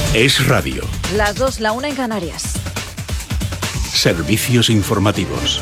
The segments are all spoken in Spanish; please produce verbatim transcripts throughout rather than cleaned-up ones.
Es Radio. Las dos, la una en Canarias. Servicios informativos.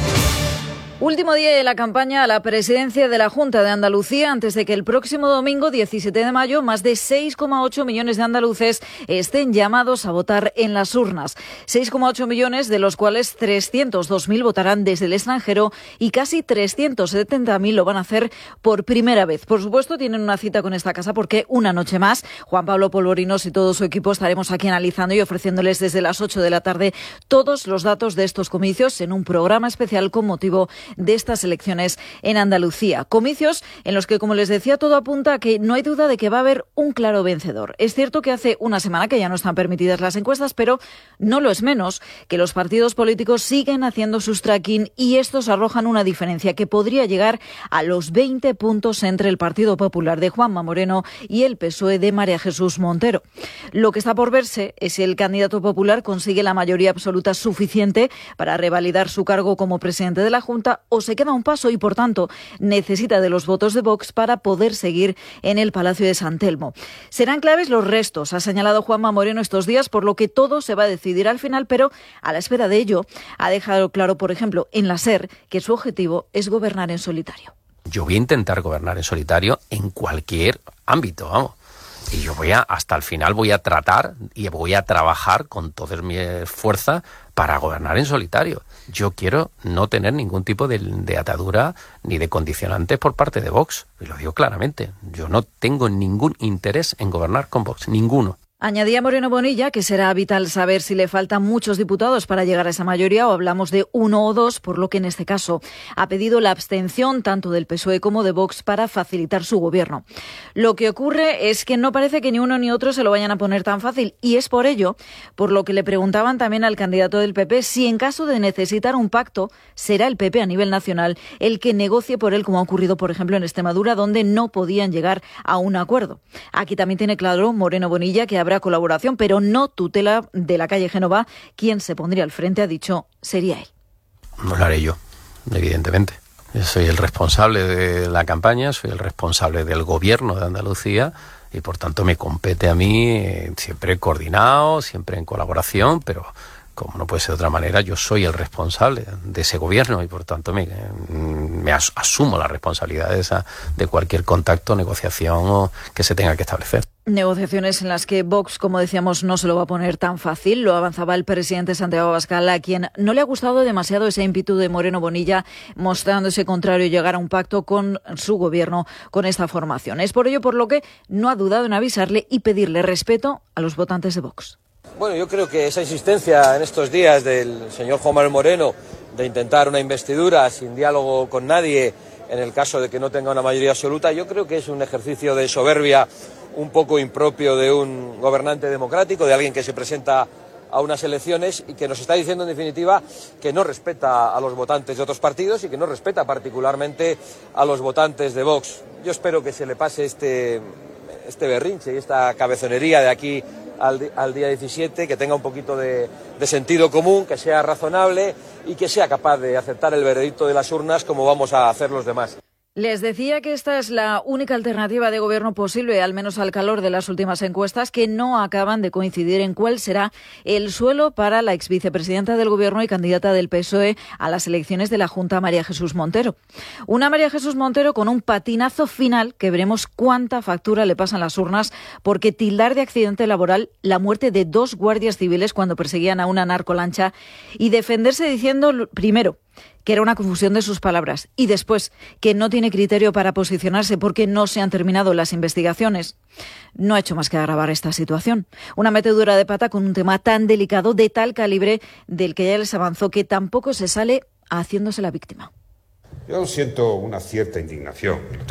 Último día de la campaña a la presidencia de la Junta de Andalucía antes de que el próximo domingo, diecisiete de mayo, más de seis coma ocho millones de andaluces estén llamados a votar en las urnas. seis coma ocho millones, de los cuales trescientos dos mil votarán desde el extranjero y casi trescientos setenta mil lo van a hacer por primera vez. Por supuesto, tienen una cita con esta casa porque una noche más, Juan Pablo Polvorinos y todo su equipo estaremos aquí analizando y ofreciéndoles desde las ocho de la tarde todos los datos de estos comicios en un programa especial con motivo de estas elecciones en Andalucía. Comicios en los que, como les decía, todo apunta a que no hay duda de que va a haber un claro vencedor. Es cierto que hace una semana que ya no están permitidas las encuestas, pero no lo es menos que los partidos políticos siguen haciendo sus tracking y estos arrojan una diferencia que podría llegar a los veinte puntos entre el Partido Popular de Juanma Moreno y el P S O E de María Jesús Montero. Lo que está por verse es si el candidato popular consigue la mayoría absoluta suficiente para revalidar su cargo como presidente de la Junta o se queda a un paso y, por tanto, necesita de los votos de Vox para poder seguir en el Palacio de San Telmo. Serán claves los restos, ha señalado Juanma Moreno estos días, por lo que todo se va a decidir al final, pero a la espera de ello ha dejado claro, por ejemplo, en la SER, que su objetivo es gobernar en solitario. Yo voy a intentar gobernar en solitario en cualquier ámbito, vamos. Y yo voy a, hasta el final voy a tratar y voy a trabajar con toda mi fuerza para gobernar en solitario. Yo quiero no tener ningún tipo de, de atadura ni de condicionantes por parte de Vox. Y lo digo claramente. Yo no tengo ningún interés en gobernar con Vox. Ninguno. Añadía Moreno Bonilla que será vital saber si le faltan muchos diputados para llegar a esa mayoría o hablamos de uno o dos, por lo que en este caso ha pedido la abstención tanto del P S O E como de Vox para facilitar su gobierno. Lo que ocurre es que no parece que ni uno ni otro se lo vayan a poner tan fácil y es por ello por lo que le preguntaban también al candidato del P P si en caso de necesitar un pacto será el P P a nivel nacional el que negocie por él, como ha ocurrido por ejemplo en Extremadura, donde no podían llegar a un acuerdo. Aquí también tiene claro Moreno Bonilla que habrá colaboración, pero no tutela de la calle Génova. Quien se pondría al frente, ha dicho, sería él. No lo haré yo, evidentemente. Yo soy el responsable de la campaña, soy el responsable del gobierno de Andalucía y por tanto me compete a mí eh, siempre coordinado, siempre en colaboración, pero como no puede ser de otra manera, yo soy el responsable de ese gobierno y por tanto me, me as, asumo la responsabilidad de, esa, de cualquier contacto, negociación o que se tenga que establecer. Negociaciones en las que Vox, como decíamos, no se lo va a poner tan fácil. Lo avanzaba el presidente Santiago Abascal, a quien no le ha gustado demasiado ese ímpetu de Moreno Bonilla, mostrándose contrario a llegar a un pacto con su gobierno, con esta formación. Es por ello por lo que no ha dudado en avisarle y pedirle respeto a los votantes de Vox. Bueno, yo creo que esa insistencia en estos días del señor Juan Manuel Moreno de intentar una investidura sin diálogo con nadie en el caso de que no tenga una mayoría absoluta, yo creo que es un ejercicio de soberbia un poco impropio de un gobernante democrático, de alguien que se presenta a unas elecciones y que nos está diciendo en definitiva que no respeta a los votantes de otros partidos y que no respeta particularmente a los votantes de Vox. Yo espero que se le pase este, este berrinche y esta cabezonería de aquí al, al día diecisiete, que tenga un poquito de, de sentido común, que sea razonable y que sea capaz de aceptar el veredicto de las urnas como vamos a hacer los demás. Les decía que esta es la única alternativa de gobierno posible, al menos al calor de las últimas encuestas, que no acaban de coincidir en cuál será el suelo para la exvicepresidenta del Gobierno y candidata del P S O E a las elecciones de la Junta, María Jesús Montero. Una María Jesús Montero con un patinazo final que veremos cuánta factura le pasan las urnas, porque tildar de accidente laboral la muerte de dos guardias civiles cuando perseguían a una narcolancha y defenderse diciendo, primero, que era una confusión de sus palabras, y después, que no tiene criterio para posicionarse porque no se han terminado las investigaciones, no ha hecho más que agravar esta situación. Una metedura de pata con un tema tan delicado, de tal calibre, del que ya les avanzó que tampoco se sale haciéndose la víctima. Yo siento una cierta indignación.